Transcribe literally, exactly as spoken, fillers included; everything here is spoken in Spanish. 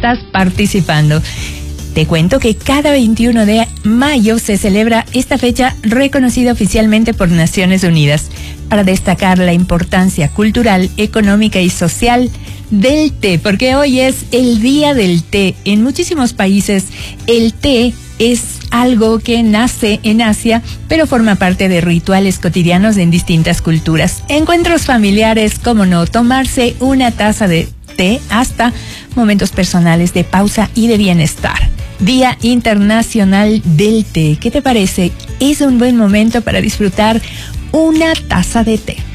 estás participando. Te cuento que cada veintiuno de mayo se celebra esta fecha reconocida oficialmente por Naciones Unidas para destacar la importancia cultural, económica y social del té, porque hoy es el Día del Té. En muchísimos países el té es algo que nace en Asia, pero forma parte de rituales cotidianos en distintas culturas. Encuentros familiares, como no, tomarse una taza de té, hasta momentos personales de pausa y de bienestar. Día Internacional del Té. ¿Qué te parece? Es un buen momento para disfrutar una taza de té.